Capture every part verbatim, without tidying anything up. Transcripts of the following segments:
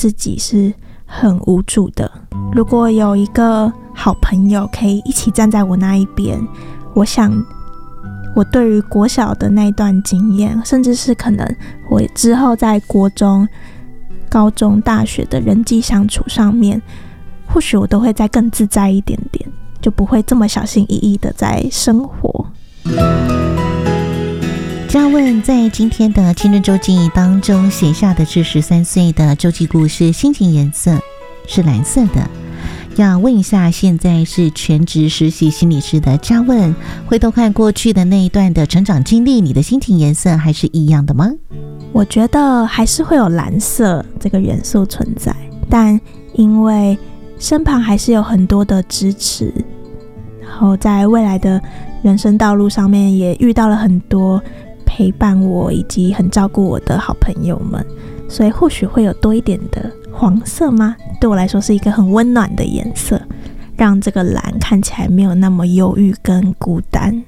自己是很无助的。如果有一个好朋友可以一起站在我那一边，我想我对于国小的那一段经验，甚至是可能我之后在国中、高中、大学的人际相处上面，或许我都会再更自在一点点，就不会这么小心翼翼的在生活。 嘉问在今天的青春周记当中写下的这十三岁的周记故事，心情颜色是蓝色的。要问一下，现在是全职实习心理师的嘉问，回头看过去的那一段的成长经历，你的心情颜色还是一样的吗？ 我觉得还是会有蓝色这个元素存在，但因为身旁还是有很多的支持，然后在未来的人生道路上面也遇到了很多陪伴我以及很照顾我的好朋友们，所以或许会有多一点的黄色吗？对我来说是一个很温暖的颜色，让这个蓝看起来没有那么忧郁跟孤单。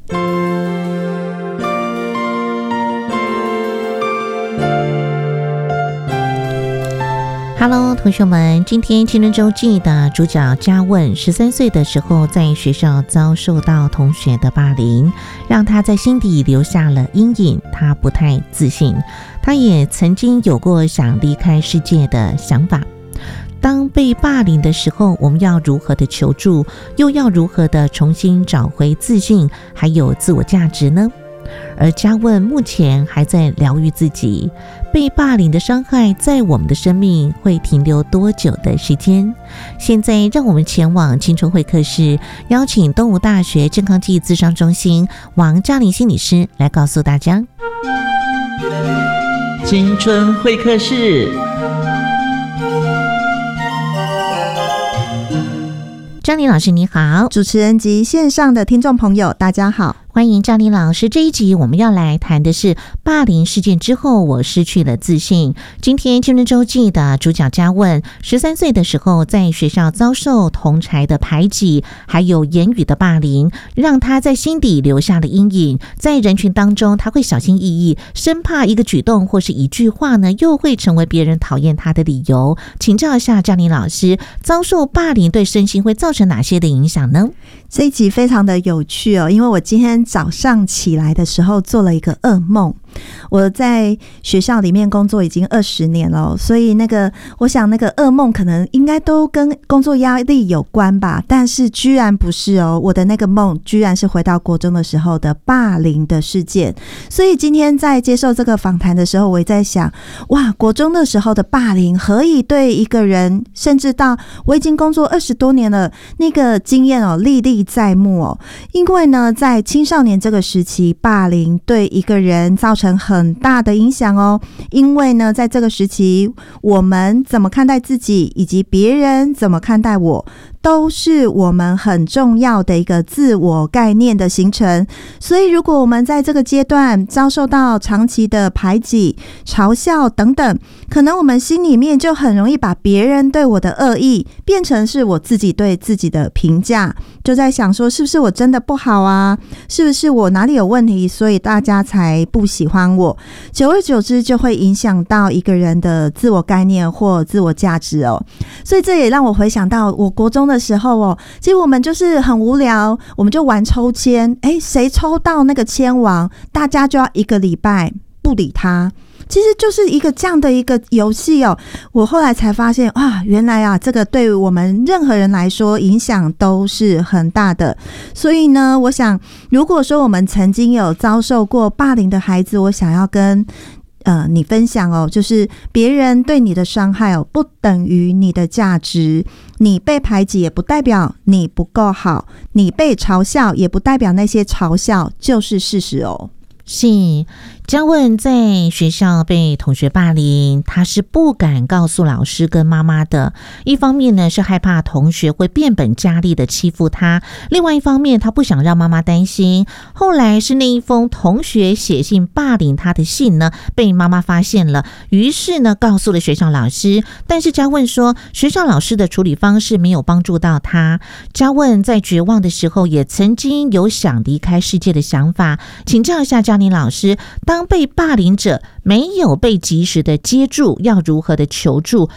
Hello， 同学们，今天青春周记的主角嘉问，十三岁的时候在学校遭受到同学的霸凌，让他在心底留下了阴影。他不太自信，他也曾经有过想离开世界的想法。当被霸凌的时候，我们要如何的求助，又要如何的重新找回自信，还有自我价值呢？而嘉问目前还在疗愈自己，被霸凌的伤害在我们的生命会停留多久的时间？现在让我们前往青春会客室，邀请东吴大学健康暨咨商中心王嘉玲心理师来告诉大家。 青春会客室， 嘉玲老师你好， 主持人及线上的听众朋友大家好， 欢迎嘉玲老师。这一集我们要来谈的是霸凌事件之后我失去了自信。今天青春周记的主角嘉问，十三岁的时候在学校遭受同侪的排挤，还有言语的霸凌，让他在心底留下了阴影。在人群当中他会小心翼翼，生怕一个举动或是一句话呢又会成为别人讨厌他的理由。请教一下嘉玲老师，遭受霸凌对身心会造成哪些的影响呢？ 这一集非常的有趣哦，因为我今天早上起来的时候做了一个噩梦。我在学校里面工作已经二十年了，所以那个我想那个噩梦可能应该都跟工作压力有关吧，但是居然不是哦，我的那个梦居然是回到国中的时候的霸凌的事件。所以今天在接受这个访谈的时候，我也在想，哇，国中的时候的霸凌何以对一个人，甚至到我已经工作二十多年了，那个经验哦历历在目哦。因为呢，在青少年这个时期，霸凌对一个人造成很大的影响哦。因为呢，在这个时期，我们怎么看待自己，以及别人怎么看待我，都是我们很重要的一个自我概念的形成。所以如果我们在这个阶段遭受到长期的排挤、嘲笑等等，可能我们心里面就很容易把别人对我的恶意变成是我自己对自己的评价，就在想说是不是我真的不好啊，是不是我哪里有问题，所以大家才不喜欢我。久而久之就会影响到一个人的自我概念或自我价值哦。所以这也让我回想到我国中的时候哦，其实我们就是很无聊，我们就玩抽签，诶，谁抽到那个签王，大家就要一个礼拜不理他。其实就是一个这样的一个游戏哦。我后来才发现，哇，原来啊，这个对于我们任何人来说影响都是很大的。所以呢，我想如果说我们曾经有遭受过霸凌的孩子，我想要跟呃，你分享哦，就是别人对你的伤害哦，不等于你的价值。你被排挤也不代表你不够好，你被嘲笑也不代表那些嘲笑就是事实哦。 是，嘉问在学校被同学霸凌，他是不敢告诉老师跟妈妈的。一方面呢是害怕同学会变本加厉的欺负他，另外一方面他不想让妈妈担心。后来是那一封同学写信霸凌他的信呢被妈妈发现了，于是呢告诉了学校老师。但是嘉问说学校老师的处理方式没有帮助到他。嘉问在绝望的时候也曾经有想离开世界的想法。请教一下嘉玲老师，当被霸凌者没有被及时的接住，要如何的求助，